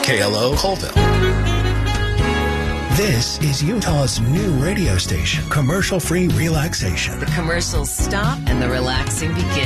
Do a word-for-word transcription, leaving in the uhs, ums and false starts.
K L O Colville. This is Utah's new radio station, commercial-free relaxation. The commercials stop and the relaxing begins.